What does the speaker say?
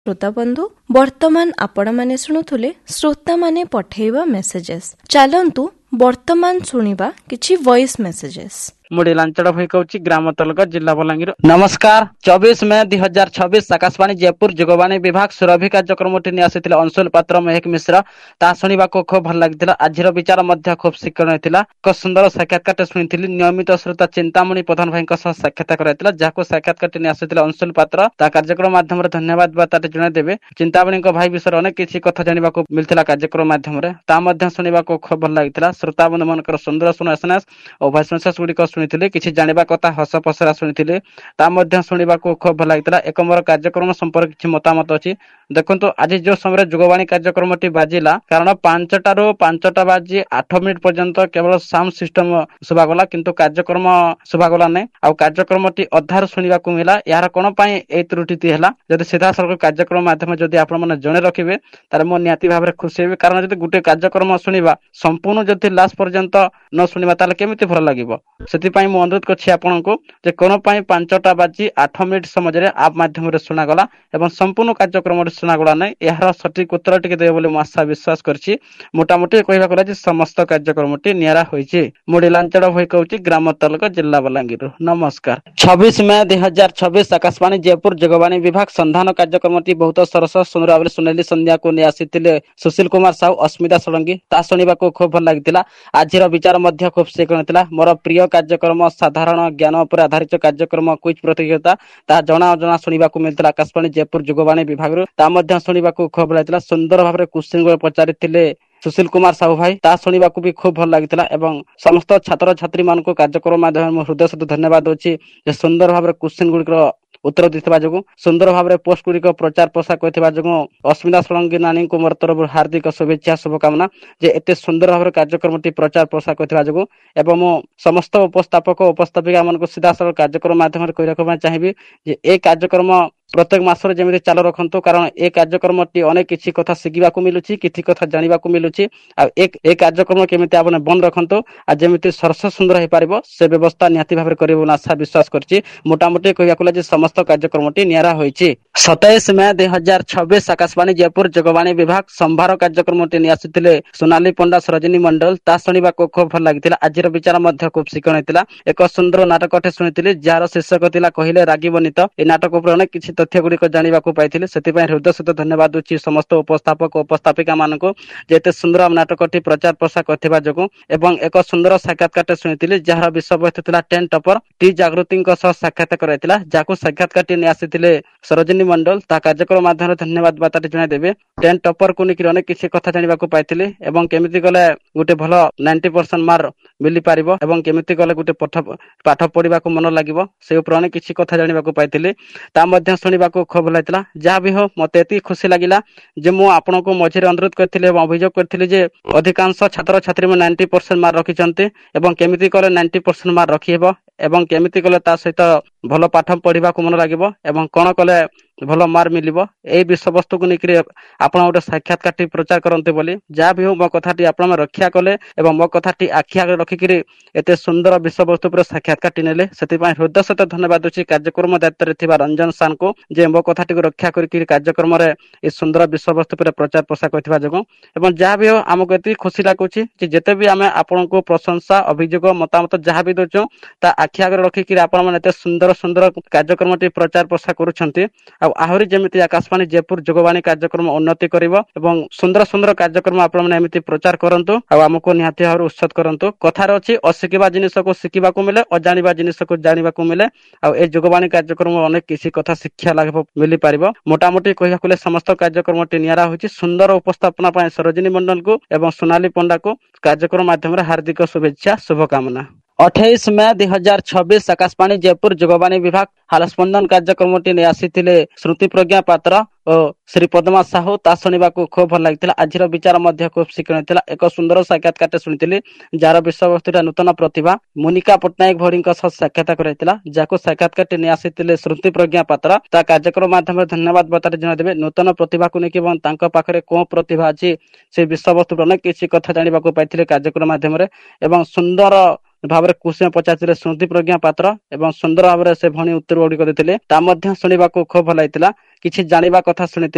श्रोता बंधु वर्तमान आपण माने शुणुथुले श्रोता माने पठेइबा मेसेजेस चलंतु वर्तमान सुनिबा किछि वॉइस मेसेजेस। मुड़ी लांचड़ भई कहूची ग्राम तलक जिला बलांगीर। नमस्कार 24 मई 2026 आकाशवाणी जयपुर जुगवाणी विभाग सुरभि कार्यक्रम आसीथिले अंशुल पात्र महक मिश्र ता शुणा खूब भल लगी। आज विचार खूब शिक्षण होता। एक सुंदर साक्षात्कार शुणी नियमित श्रोता चिंतामणि प्रधान भाई साक्षात कराइला जहाँ साक्षात्कार आसीथिले अंशुल पात्र ता कार्यक्रम माध्यम धन्यवाद बात जणदेवे। चिंतामणि भाई विषय अनेक किसी कथा जाना मिलता कार्यक्रम माध्यम शुणा खूब भल लगी। श्रोता बंधु मान सुंदर सुन एसएमएस और वॉइस मेसेज गुड़िक शुणी किसी जाना कथा हस पसरा शुणी शुणा खूब भल लगी। एक मोर कार्यक्रम संपर्क किसी मतामत अच्छी देखो। आज जो समय जुगवाणी कार्यक्रम बाजिला कारण 5टा बाजी 8 मिनिट पर्यंत केवल साउंड सिस्टम शुभागला किंतु कार्यक्रम शुभागला नहीं। आ कार्यक्रम अधार शुणा मिला यार कौन ए त्रुटि है। जब सीधा सड़क कार्यक्रम माध्यम जब आप जड़े रखिए तार मो निहाती भाव में खुशी हेबी कारण जब गोटे कार्यक्रम शुणा संपूर्ण जब लास्ट पर्यंत न शुणा ताले केमिति भल लगिबो। सेतिपई मो अनुरोध करछि आपनको जे कोन पई 5टा बाजी 8 मिनिट समय आप माध्यम रे सुनागला एवं संपूर्ण कार्यक्रम सुनागला नहीं। यार सठिक उत्तर टिके देबे बोली आशा विश्वास करछि। मोटामोटी कहबा कला जे समस्त कार्यक्रम नियारा होइछि। मुडी लांचड़ भई कहूछि ग्राम तलक जिला बलांगीर। नमस्कार 26 मई 2026 आकाशवाणी जयपुर जगवाणी विभाग संधान कार्यक्रम बहुत सरस सुंदर भाव सुनेली संध्या को नहीं आसीथिले सुशील कुमार साहू अस्मिता सोलंकी ता शुणा खूब भल लगी। आज विचार खूब शिक्षण था। मोर प्रिय कार्यक्रम साधारण ज्ञान पर आधारित कार्यक्रम क्विज प्रतियोगिता ता जना जना शुणा मिलता आकाशवाणी जयपुर जुगवाणी विभाग शुणा खूब लगी। सुंदर भाव में क्वेश्चन पचारि सुशील कुमार साहू भाई ता शुणा भी खूब भल लगी। समस्त छात्र छात्री मान कार्यक्रम माध्यम हृदय सहित धन्यवाद अच्छी सुंदर भाव में क्वेश्चन गुड़िक उत्तर देता जो सुंदर भाव में पोस्ट गुड़िक प्रचार प्रसार करथिबा जो अस्मिता सोलंकी नानी को मोर तरफ हार्दिक शुभेच्छा शुभकामना जे एते सुंदर भाव में कार्यक्रम प्रचार प्रसार करथिबा जो एवं समस्त उपस्थापक उपस्थापिका मान सीधा सड़क कार्यक्रम माध्यम कही रखा चाहिए जे ए कार्यक्रम प्रत्येक मासरे जमी चालू रखु कारण ए कार्यक्रम अनेक किसी कथा शिखा मिलूँ किसी कथा जाना मिलूँ। ए कार्यक्रम केमिति आपने बंद रखु आ जमी सरस सुंदर हो पार से व्यवस्था निहाती भाव में आशा विश्वास करछि। मोटामोटी कहला समस्त कार्यक्रम नियारा होइछि। 27 मई 2026 आकाशवाणी जयपुर जगवाणी विभाग संभार कार्यक्रम आसीथिले सोनाली पंडा सरोजिनी मंडल ता शुणा खूब भल लगी। आज विचार खूब शिक्षण होता। एक सुंदर नाटक जार जार शीर्षक थिला कहिले रागिबनी तो ए नाटक उपर अनेक किसी तथ्य गुड़िक जाना पाई से हृदय सहित धन्यवाद दूची समस्त उपस्थापक उपस्थापिका मान जेते सुंदर नाटक प्रचार प्रसार करथिबा जो एवं एक सुंदर साक्षात्कार शुणी जार विषय वस्तु थिला 10 टॉपर टी जागृति साक्षात कराइला जहाँ साक्षात्कार नहीं आसीथिले सरोजिनी मंडल ता कार्यक्रम माध्यम धन्यवाद बात जणदेवे। 10 टॉपर को लेकर अनेक किसी कथा जाना पाई केमिति गले गोटे भल 90% मार्क मिली पारिबो एवं केमिति गले गोटे पाठ पढ़ा मन लगे से अनेक किसी कथा जाना पाई शुणा खूब भल होता। जहाँ भी हो मत एति खुशी लगिला जे मु आपण को मझे अनुरोध करथिले एवं अभियोग करथिले जे अधिकांश छात्र छात्री में 90% मार्क रखिचंते एवं केमिति कले 90% मार्क रखिहेबो एवं केमिति कले ता सहित भल पाठ पढ़ा मन लगे एवं कौन कले भल मार्क मिलिबो ए विषय वस्तु को लेकर आपण गोटे साक्षात्कार प्रचार करते बोली जहाँ भी हो मो कथाटी आपण रक्षा कले एवं मो कथाटी आखि आगे रखिक एते सुंदर विषय वस्तु पर साक्षात्कार नेले से हृदय सहित धन्यवाद दूची कार्यक्रम दायित्व थिबा रंजन सान को जे मो कथाटी को रक्षा करके कार्यक्रम ए सुंदर विषय वस्तु पर प्रचार प्रसार करथिबा जो एवं जहाँ भी हो आमको एति खुशी लगुची जेते भी आमे आपण को प्रशंसा अभियोग मतामत जहाँ भी दोचो ता आखि आगे रखिक आपण माने एते सुंदर सुंदर कार्यक्रम प्रचार प्रसार करूछंती। आहरी जमिति आकाशवाणी जयपुर जगवाणी कार्यक्रम उन्नति करिवो एवं सुंदर सुंदर कार्यक्रम आपण माने एमिति प्रचार करंतु आ हमको निहाती भाव उत्सत करंतु। कथार अछि अशिखिबा जिनिस को शिखिबा को मिले अजानिबा जिनिस को जानिबा को मिले आ ए जगवाणी कार्यक्रम अनेक किसी कथा शिक्षा लाभ मिली पारिबो। मोटामोटी कहया कुले समस्त कार्यक्रम नियारा होछि। सुंदर उपस्थापना पाए सरोजिनी मंडल को एवं सोनाली पंडा को कार्यक्रम माध्यम रे हार्दिक शुभेच्छा शुभकामना। 28 मई 2026 आकाशवाणी जयपुर जगवाणी विभाग हालस्पंदन कार्यक्रम आसीथिले श्रुति प्रज्ञा पात्र और श्री पद्मा साहू ता शुणा खूब भल लगी। आज विचार खूब शिक्षण था। एक सुंदर साक्षात्कार शुणी जार विषय वस्तु नूतन प्रतिभा मोनिका पट्टनायक भौरी साक्षात कराइला जहाँ साक्षात्कार नहीं आसीथिले श्रुति प्रज्ञा पात्र ता कार्यक्रम माध्यम धन्यवाद बात जणदेवे। नूतन प्रतिभा को लेकिन पाखे कौन प्रतिभा अच्छी से विषय वस्तु अनेक किसी कथा जाना पाई कार्यक्रम माध्यम एवं सुंदर भाव में क्वेश्चन पचार श्रुति प्रज्ञा पात्र एवं सुंदर भाव से भणी उत्तर गुड़िक देते शुणा खूब भल होता। किसी जाना कथा शुणी